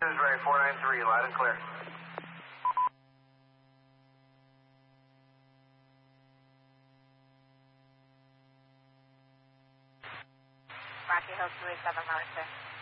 This is Ray 493, loud and clear. Rocky Hill 287, Monitor.